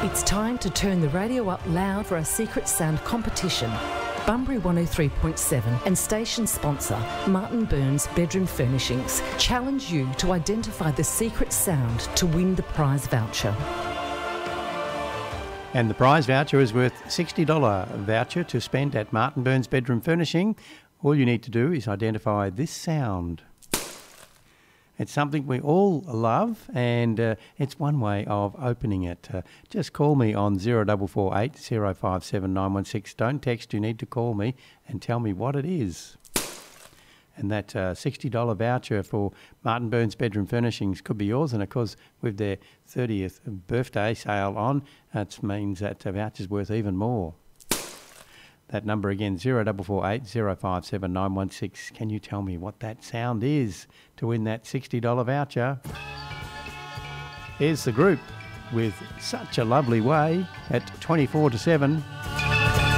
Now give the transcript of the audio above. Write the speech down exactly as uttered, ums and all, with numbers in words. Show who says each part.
Speaker 1: It's time to turn the radio up loud for our Secret Sound competition. Bunbury one oh three point seven and station sponsor Martin Burns Bedroom Furnishings challenge you to identify the secret sound to win the prize voucher.
Speaker 2: And the prize voucher is worth sixty dollars voucher to spend at Martin Burns Bedroom Furnishing. All you need to do is identify this sound. It's something we all love, and uh, it's one way of opening it. Uh, just call me on zero four four eight, zero five seven nine one six. Don't text, you need to call me and tell me what it is. And that uh, sixty dollars voucher for Martin Burns Bedroom Furnishings could be yours. And of course, with their thirtieth birthday sale on, that means that the voucher's worth even more. That number again, zero four four eight, zero five seven nine one six. Can you tell me what that sound is to win that sixty dollars voucher? Here's the group with Such a Lovely Way at twenty-four to seven.